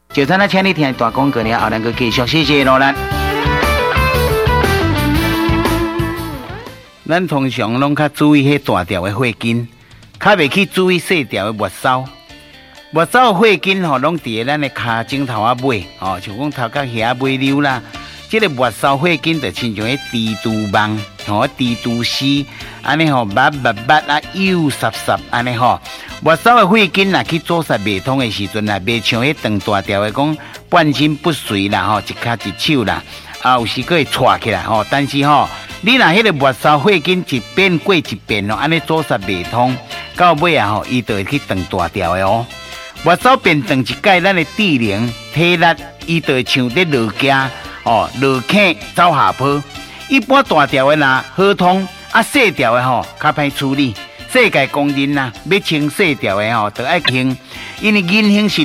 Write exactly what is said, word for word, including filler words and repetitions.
就咱啊，请你听大广告了，后咱个继续，谢谢罗兰。咱通常拢较注意迄大条的血筋，较袂去注意细条的末梢。末梢的血筋吼，拢伫咱的骹颈头啊尾，吼，像讲头壳遐尾溜啦。这个末梢血筋就亲像迄蜘蛛网，吼，蜘蛛丝，安尼吼，密密密啊，幼实实，安尼吼。末梢的血筋若去阻塞袂通的时阵啦，袂像迄长大条的讲半身不遂啦，吼，一骹一手啦，啊，有时佫会岔起来，吼。但是吼，你若迄个末梢血筋一遍过一遍哦，安尼阻塞袂通，到尾啊吼，伊就会去长大条的哦。末梢变长一界，咱的智能、体力，伊就会像伫落架。哦，落坑走下坡，一般大条的啦好通，啊细条的吼较歹处理。世界公认啦，要清细条的吼，就爱清，因为银杏是